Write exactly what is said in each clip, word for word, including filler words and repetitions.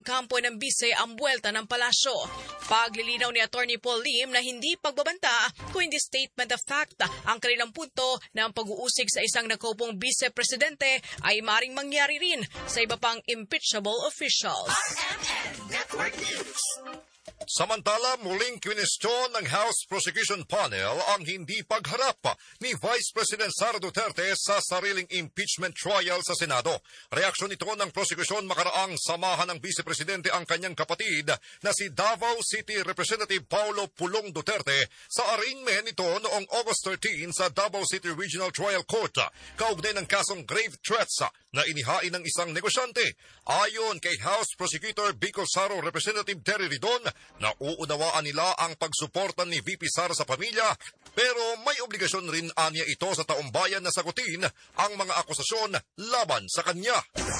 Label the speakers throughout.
Speaker 1: kampo ng bise ang buwelta ng palasyo. Paglilinaw ni Attorney Paul Lim na hindi pagbabanta kundi statement of fact ang kanilang punto na ang pag-uusig sa isang nakaupong vice-presidente ay maring mangyari rin sa iba pang impeachable officials.
Speaker 2: R M N Network News.
Speaker 3: Samantala, muling kwinestyon ng House Prosecution Panel ang hindi pagharap ni Vice President Sara Duterte sa sariling impeachment trial sa Senado. Reaksyon ito ng prosekusyon makaraang samahan ng Vice Presidente ang kanyang kapatid na si Davao City Representative Paulo Pulong Duterte sa arraignment nito noong August thirteenth sa Davao City Regional Trial Court, kaugnay ng kasong grave threats na inihain ng isang negosyante. Ayon kay House Prosecutor Bicol Saro Representative Terry Ridon, nauunawaan nila ang pagsuporta ni V P Sara sa pamilya, pero may obligasyon rin anya ito sa taumbayan na sagutin ang mga akusasyon laban sa kanya.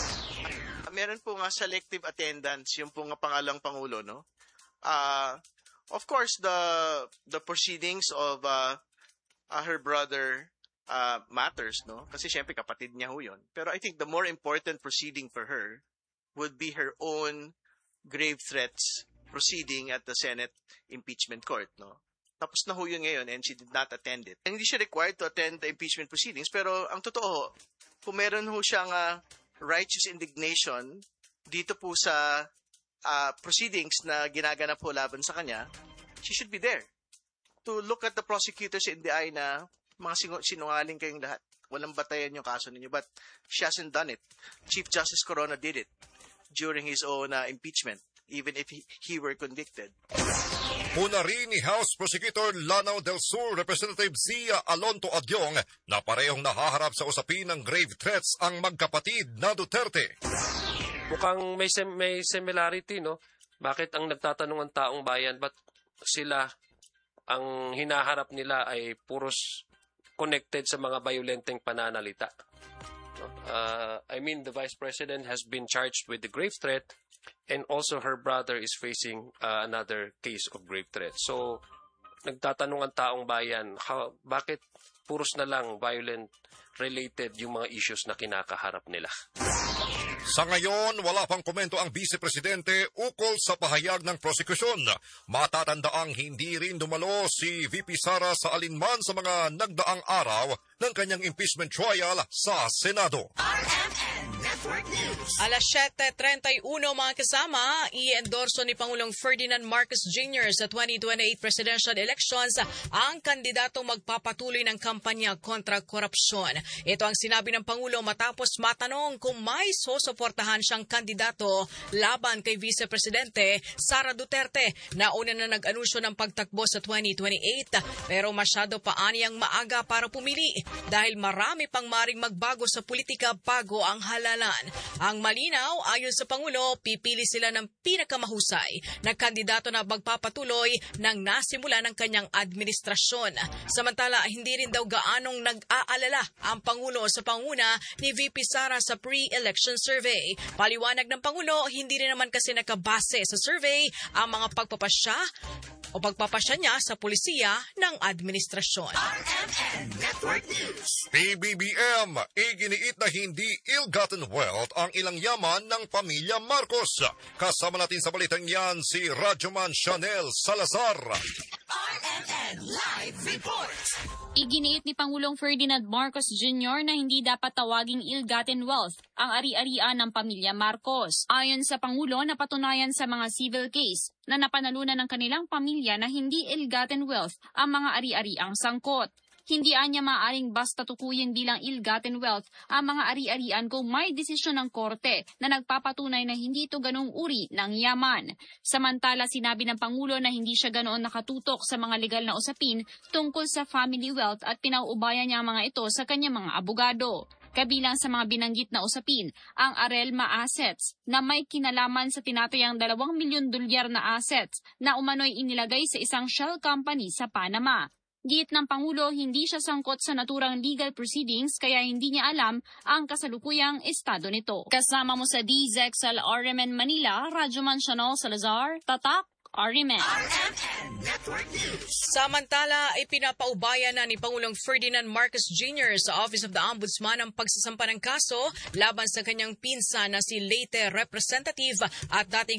Speaker 4: Meron po nga selective attendance, yung po nga pangalang Pangulo, no? Uh, of course, the the proceedings of uh, uh, her brother uh, matters, no? Kasi syempre kapatid niya ho yun. Pero I think the more important proceeding for her would be her own grave threats proceeding at the Senate Impeachment Court, no? Tapos na ho yun ngayon and she did not attend it. And hindi siya required to attend the impeachment proceedings, pero ang totoo, kung meron ho siyang uh, righteous indignation dito po sa uh, proceedings na ginaganap po laban sa kanya, she should be there to look at the prosecutors in the eye na mga sinungaling kayong lahat. Walang batayan yung kaso ninyo, but she hasn't done it. Chief Justice Corona did it during his own uh, impeachment, even if he, he were convicted.
Speaker 3: Una rin ni House Prosecutor Lanao del Sur Representative Zia Alonto Adyong na parehong nahaharap sa usapin ng grave threats ang magkapatid na Duterte.
Speaker 5: Mukhang may, sem- may similarity, no? Bakit ang nagtatanong ang taong bayan, ba't sila, ang hinaharap nila ay puros connected sa mga violenteng pananalita? Uh, I mean, the Vice President has been charged with the grave threat, and also her brother is facing uh, another case of grave threat. So, nagtatanong ang taong bayan, how, bakit puros na lang violent-related yung mga issues na kinakaharap nila?
Speaker 3: Sa ngayon, wala pang komento ang Vice Presidente ukol sa pahayag ng prosekusyon. Matatandaang hindi rin dumalo si V P Sara sa alinman sa mga nagdaang araw ng kanyang impeachment trial sa Senado.
Speaker 2: R M N Network News.
Speaker 1: Alas siyete treinta y uno mga kasama, i-endorso ni Pangulong Ferdinand Marcos Junior sa twenty twenty-eight presidential elections ang kandidatong magpapatuloy ng kampanya kontra korupsyon. Ito ang sinabi ng Pangulo matapos matanong kung may susuportahan siyang kandidato laban kay Vice Presidente Sara Duterte na una na nag-anunsyo ng pagtakbo sa twenty twenty-eight, pero masyado pa aniyang maaga para pumili dahil marami pang maring magbago sa politika bago ang halalan. Ang malinaw, ayon sa Pangulo, pipili sila ng pinakamahusay na kandidato na magpapatuloy ng nasimula ng kanyang administrasyon. Samantala, hindi rin daw gaanong nag-aalala ang Pangulo sa panguna ni V P Sara sa pre-election survey. Paliwanag ng Pangulo, hindi rin naman kasi nakabase sa survey ang mga pagpapasya o pagpapasya niya sa pulisiya ng administrasyon.
Speaker 2: R M N Network News.
Speaker 3: P B B M, iginiit na hindi ill-gotten wealth ang ilang yaman ng pamilya Marcos. Kasama natin sa balitang yan si Radyoman Chanel Salazar.
Speaker 2: R M N Live Report.
Speaker 6: Iginiit ni Pangulong Ferdinand Marcos Junior na hindi dapat tawaging ill-gotten wealth ang ari-arian ng pamilya Marcos. Ayon sa Pangulo, napatunayan sa mga civil case na napanalunan ng kanilang pamilya na hindi ill-gotten wealth ang mga ari-ariang sangkot. Hindi anya maaaring basta tukuyin bilang ill-gotten wealth ang mga ari-arian kung may desisyon ng korte na nagpapatunay na hindi ito ganong uri ng yaman. Samantala, sinabi ng Pangulo na hindi siya ganoon nakatutok sa mga legal na usapin tungkol sa family wealth at pinauubayan niya ang mga ito sa kanyang mga abogado. Kabilang sa mga binanggit na usapin, ang Arelma assets na may kinalaman sa tinatayang dalawang milyon dolyar na assets na umano'y inilagay sa isang shell company sa Panama. Giit ng Pangulo, hindi siya sangkot sa naturang legal proceedings kaya hindi niya alam ang kasalukuyang estado nito. Kasama mo sa D Z X L R M N Manila, Radyoman Chanel Salazar, Tatak, R M N.
Speaker 2: R M N Network News.
Speaker 1: Samantala, ipinapaubaya na ni Pangulong Ferdinand Marcos Junior sa Office of the Ombudsman ang pagsasampa ng kaso laban sa kanyang pinsan na si Leyte Representative at dating